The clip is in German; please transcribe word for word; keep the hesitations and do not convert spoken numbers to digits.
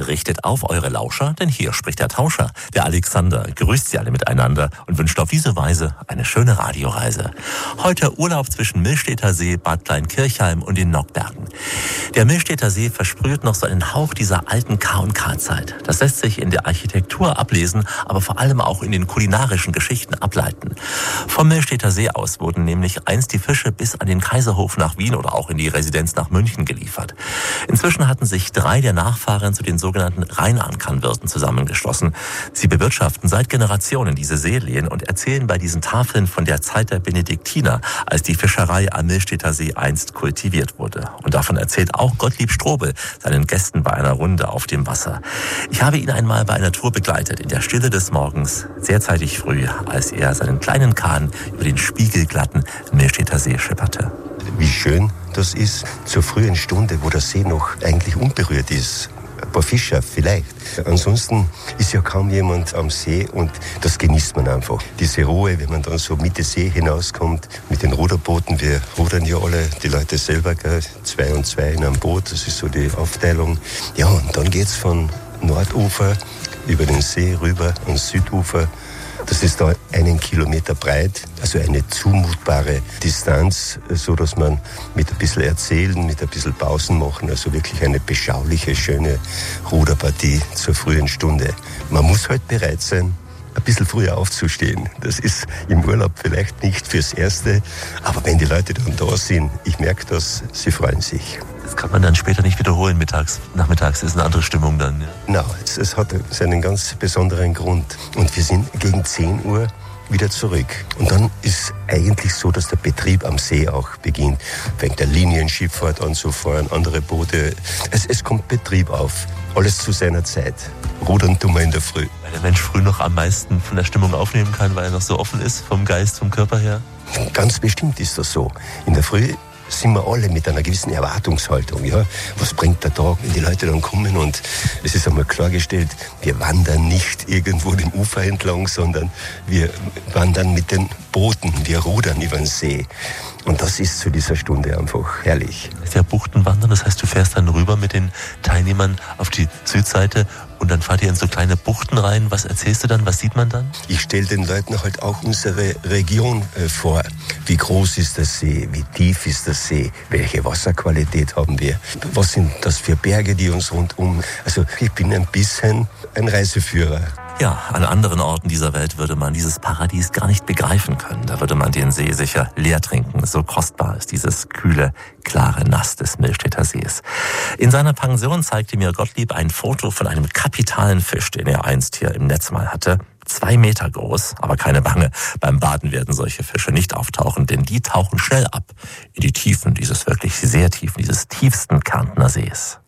richtet auf eure Lauscher, denn hier spricht der Tauscher. Der Alexander grüßt Sie alle miteinander und wünscht auf diese Weise eine schöne Radioreise. Heute Urlaub zwischen Millstätter See, Bad Kleinkirchheim und den Nockbergen. Der Millstätter See versprüht noch so einen Hauch dieser alten K und K-Zeit. Das lässt sich in der Architektur ablesen, aber vor allem auch in den kulinarischen Geschichten ableiten. Vom Millstätter See aus wurden nämlich einst die Fische bis an den Kaiserhof nach Wien oder auch in die Residenz nach München geliefert. Inzwischen hatten sich drei der Nachfahren zu den sogenannten Rheinankernwirten zusammengeschlossen. Sie bewirtschaften seit Generationen diese Seelehen und erzählen bei diesen Tafeln von der Zeit der Benediktiner, als die Fischerei am Millstätter See einst kultiviert wurde. Und davon erzählt auch Gottlieb Strobel seinen Gästen bei einer Runde auf dem Wasser. Ich habe ihn einmal bei einer Tour begleitet, in der Stille des Morgens, sehr zeitig früh, als er seinen kleinen Kahn über den spiegelglatten Millstätter See schipperte. Wie schön das ist, zur frühen Stunde, wo der See noch eigentlich unberührt ist. Ein paar Fischer vielleicht. Ansonsten ist ja kaum jemand am See und das genießt man einfach. Diese Ruhe, wenn man dann so Mitte See hinauskommt mit den Ruderbooten. Wir rudern ja alle, die Leute selber, gell, zwei und zwei in einem Boot. Das ist so die Aufteilung. Ja, und dann geht's von Nordufer über den See rüber ans Südufer. Das ist da einen Kilometer breit, also eine zumutbare Distanz, so dass man mit ein bisschen Erzählen, mit ein bisschen Pausen machen, also wirklich eine beschauliche, schöne Ruderpartie zur frühen Stunde. Man muss halt bereit sein, ein bisschen früher aufzustehen. Das ist im Urlaub vielleicht nicht fürs Erste, aber wenn die Leute dann da sind, ich merke das, sie freuen sich. Das kann man dann später nicht wiederholen mittags. Nachmittags ist eine andere Stimmung dann. Ja. Na, es, es hat seinen ganz besonderen Grund. Und wir sind gegen zehn Uhr wieder zurück. Und dann ist eigentlich so, dass der Betrieb am See auch beginnt. Fängt der Linienschifffahrt an zu fahren, andere Boote. Es, es kommt Betrieb auf. Alles zu seiner Zeit. Rudern tun wir in der Früh. Weil der Mensch früh noch am meisten von der Stimmung aufnehmen kann, weil er noch so offen ist, vom Geist, vom Körper her. Ganz bestimmt ist das so. In der Früh sind wir alle mit einer gewissen Erwartungshaltung. Ja? Was bringt der Tag, wenn die Leute dann kommen? Und es ist einmal klargestellt, wir wandern nicht irgendwo dem Ufer entlang, sondern wir wandern mit den Booten, wir rudern über den See. Und das ist zu dieser Stunde einfach herrlich. Das ist ja Buchtenwandern, das heißt, du fährst dann rüber mit den Teilnehmern auf die Südseite und dann fahrt ihr in so kleine Buchten rein. Was erzählst du dann? Was sieht man dann? Ich stelle den Leuten halt auch unsere Region äh, vor. Wie groß ist der See? Wie tief ist der See? Welche Wasserqualität haben wir? Was sind das für Berge, die uns rundum... Also ich bin ein bisschen ein Reiseführer. Ja, an anderen Orten dieser Welt würde man dieses Paradies gar nicht begreifen können. Da würde man den See sicher leer trinken. So kostbar ist dieses kühle, klare Nass des Millstätter Sees. In seiner Pension zeigte mir Gottlieb ein Foto von einem kapitalen Fisch, den er einst hier im Netz mal hatte. Zwei Meter groß, aber keine Bange. Beim Baden werden solche Fische nicht auftauchen, denn die tauchen schnell ab in die Tiefen dieses wirklich sehr tiefen, dieses tiefsten Kärntner Sees.